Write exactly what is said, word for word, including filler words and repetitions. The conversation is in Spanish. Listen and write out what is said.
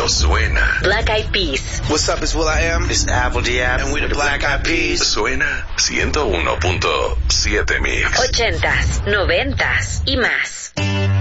Esto suena. Black Eyed Peas. What's up, it's Will I Am. It's Apple Diab. And we the Black Eyed Peas. Suena ciento uno punto siete Mix. Ochentas, noventas y más.